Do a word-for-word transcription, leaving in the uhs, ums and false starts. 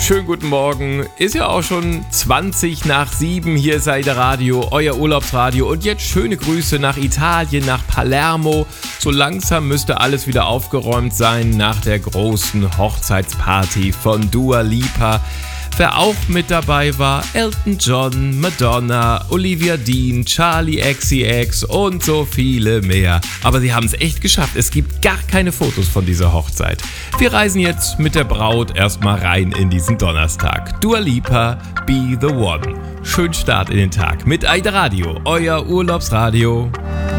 schönen guten Morgen. Ist ja auch schon zwanzig nach sieben. Hier ist Aida Radio, euer Urlaubsradio. Und jetzt schöne Grüße nach Italien, nach Palermo. So langsam müsste alles wieder aufgeräumt sein nach der großen Hochzeitsparty von Dua Lipa. Wer auch mit dabei war, Elton John, Madonna, Olivia Dean, Charli X C X und so viele mehr. Aber sie haben es echt geschafft. Es gibt gar keine Fotos von dieser Hochzeit. Wir reisen jetzt mit der Braut erstmal rein in diesen Donnerstag. Dua Lipa, Be The One. Schönen Start in den Tag mit Aida Radio, euer Urlaubsradio.